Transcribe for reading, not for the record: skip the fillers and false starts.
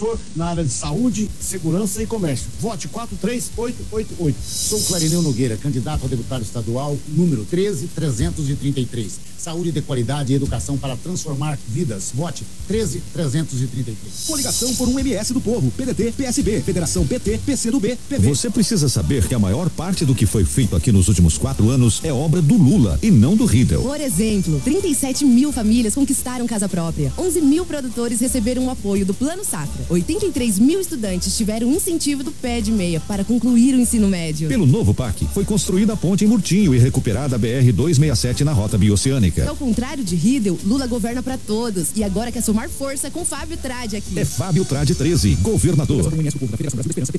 professor na área de saúde, segurança e comércio. Vote 43888. Sou Clarineu Nogueira, candidato a deputado estadual, número 13333. Saúde de qualidade e educação para transformar vidas. Vote 13333. Coligação por um MS do Povo, PDT, PSB, Federação PT, PCdoB, PV. Você precisa saber que a maior parte do que foi feito aqui nos últimos 4 anos é obra do Lula e não do Riedel. Por exemplo, 37 mil famílias conquistaram casa própria, 11 mil produtores receberam o apoio do Plano Safra, 83 mil estudantes tiveram incentivo do PED Meia para concluir o ensino médio. Pelo novo PAC, foi construída a ponte em Murtinho e recuperada a BR-267 na rota bioceânica. Ao contrário de Riedel, Lula governa para todos e agora quer somar força com Fábio Tradi aqui. É Fábio Tradi 13, governador.